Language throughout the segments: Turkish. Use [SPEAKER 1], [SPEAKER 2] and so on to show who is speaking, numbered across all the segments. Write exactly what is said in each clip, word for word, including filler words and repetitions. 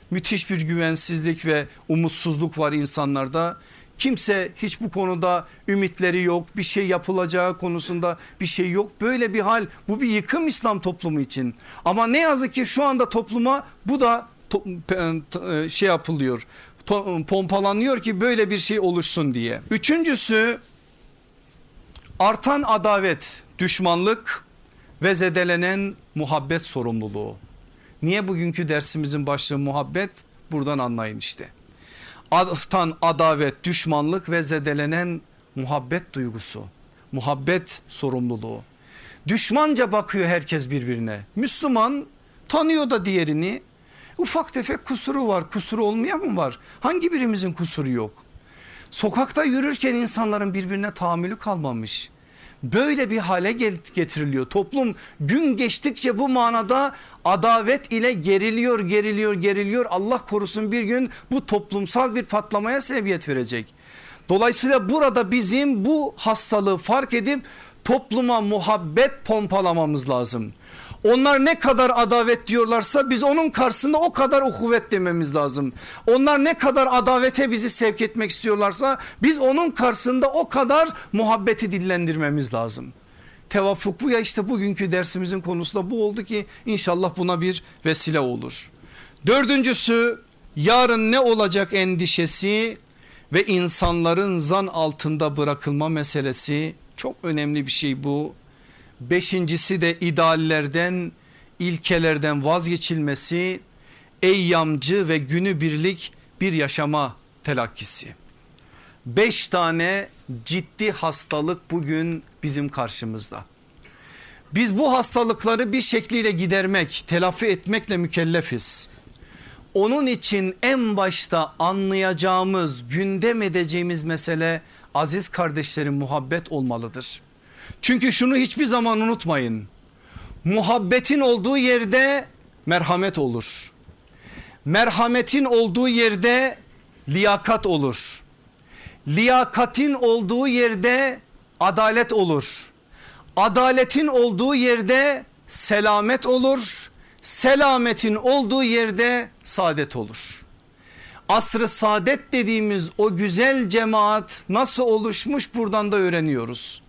[SPEAKER 1] Müthiş bir güvensizlik ve umutsuzluk var insanlarda. Kimse hiç bu konuda ümitleri yok, bir şey yapılacağı konusunda bir şey yok. Böyle bir hal, bu bir yıkım İslam toplumu için. Ama ne yazık ki şu anda topluma bu da şey yapılıyor, pompalanıyor ki böyle bir şey oluşsun diye. Üçüncüsü, artan adavet, düşmanlık ve zedelenen muhabbet sorumluluğu. Niye bugünkü dersimizin başlığı muhabbet? Buradan anlayın işte. Artan adavet, düşmanlık ve zedelenen muhabbet duygusu, muhabbet sorumluluğu. Düşmanca bakıyor herkes birbirine. Müslüman tanıyor da diğerini. Ufak tefek kusuru var, kusuru olmayan mı var? Hangi birimizin kusuru yok? Sokakta yürürken insanların birbirine tahammülü kalmamış. Böyle bir hale getiriliyor. Toplum gün geçtikçe bu manada adavet ile geriliyor, geriliyor, geriliyor. Allah korusun bir gün bu toplumsal bir patlamaya sebebiyet verecek. Dolayısıyla burada bizim bu hastalığı fark edip topluma muhabbet pompalamamız lazım. Onlar ne kadar adavet diyorlarsa biz onun karşısında o kadar ukuvvet dememiz lazım. Onlar ne kadar adavete bizi sevk etmek istiyorlarsa biz onun karşısında o kadar muhabbeti dillendirmemiz lazım. Tevafuk bu ya, işte bugünkü dersimizin konusu da bu oldu ki inşallah buna bir vesile olur. Dördüncüsü, yarın ne olacak endişesi ve insanların zan altında bırakılma meselesi, çok önemli bir şey bu. Beşincisi de ideallerden, ilkelerden vazgeçilmesi, eyyamcı ve günübirlik bir yaşama telakkisi. Beş tane ciddi hastalık bugün bizim karşımızda. Biz bu hastalıkları bir şekliyle gidermek, telafi etmekle mükellefiz. Onun için en başta anlayacağımız, gündem edeceğimiz mesele aziz kardeşlerim muhabbet olmalıdır. Çünkü şunu hiçbir zaman unutmayın. Muhabbetin olduğu yerde merhamet olur. Merhametin olduğu yerde liyakat olur. Liyakatin olduğu yerde adalet olur. Adaletin olduğu yerde selamet olur. Selametin olduğu yerde saadet olur. Asr-ı saadet dediğimiz o güzel cemaat nasıl oluşmuş buradan da öğreniyoruz.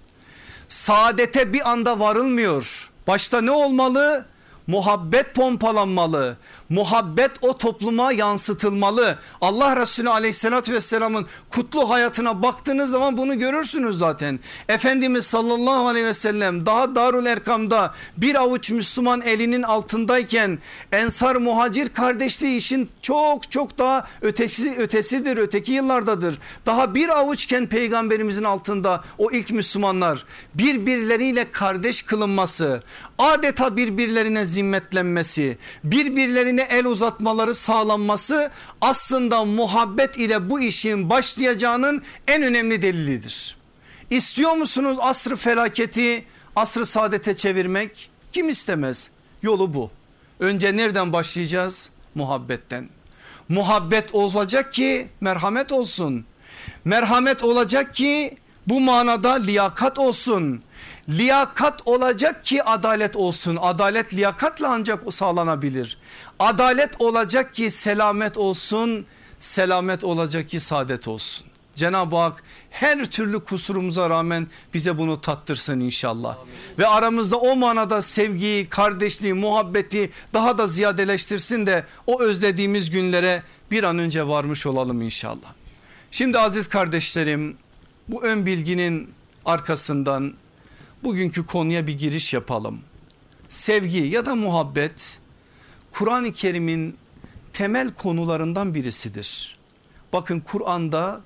[SPEAKER 1] Saadete bir anda varılmıyor. Başta ne olmalı? Muhabbet pompalanmalı. Muhabbet o topluma yansıtılmalı. Allah Resulü aleyhissalatü vesselamın kutlu hayatına baktığınız zaman bunu görürsünüz zaten. Efendimiz sallallahu aleyhi ve sellem daha Darul Erkam'da bir avuç Müslüman elinin altındayken Ensar Muhacir kardeşliği işin çok çok daha ötesi, ötesidir, öteki yıllardadır. Daha bir avuçken peygamberimizin altında o ilk Müslümanlar birbirleriyle kardeş kılınması, adeta birbirlerine zimmetlenmesi, birbirlerine el uzatmaları sağlanması aslında muhabbet ile bu işin başlayacağının en önemli delilidir. İstiyor musunuz asr-ı felaketi asr-ı saadete çevirmek? Kim istemez? Yolu bu. Önce nereden başlayacağız? Muhabbetten. Muhabbet olacak ki merhamet olsun. Merhamet olacak ki bu manada liyakat olsun. Liyakat olacak ki adalet olsun. Adalet liyakatla ancak sağlanabilir. Adalet olacak ki selamet olsun. Selamet olacak ki saadet olsun. Cenab-ı Hak her türlü kusurumuza rağmen bize bunu tattırsın inşallah. Amin. Ve aramızda o manada sevgiyi, kardeşliği, muhabbeti daha da ziyadeleştirsin de o özlediğimiz günlere bir an önce varmış olalım inşallah. Şimdi aziz kardeşlerim, bu ön bilginin arkasından bugünkü konuya bir giriş yapalım. Sevgi ya da muhabbet Kur'an-ı Kerim'in temel konularından birisidir. Bakın Kur'an'da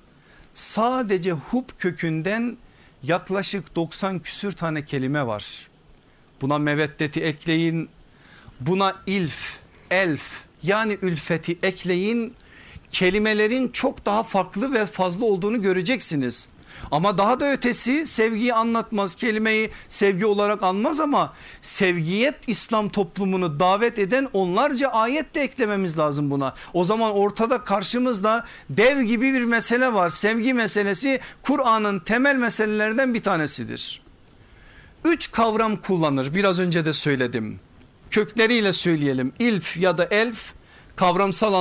[SPEAKER 1] sadece hub kökünden yaklaşık doksan küsür tane kelime var. Buna meveddeti ekleyin, buna ilf, elf yani ülfeti ekleyin. Kelimelerin çok daha farklı ve fazla olduğunu göreceksiniz. Ama daha da ötesi sevgiyi anlatmaz, kelimeyi sevgi olarak anmaz ama sevgiye İslam toplumunu davet eden onlarca ayet de eklememiz lazım buna. O zaman ortada karşımızda dev gibi bir mesele var. Sevgi meselesi Kur'an'ın temel meselelerinden bir tanesidir. Üç kavram kullanır, biraz önce de söyledim. Kökleriyle söyleyelim. İlf ya da elf kavramsal